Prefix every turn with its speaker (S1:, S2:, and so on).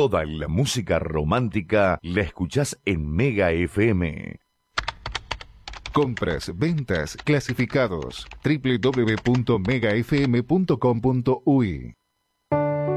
S1: Toda la música romántica la escuchás en Mega FM.
S2: Compras, ventas, clasificados. www.megafm.com.uy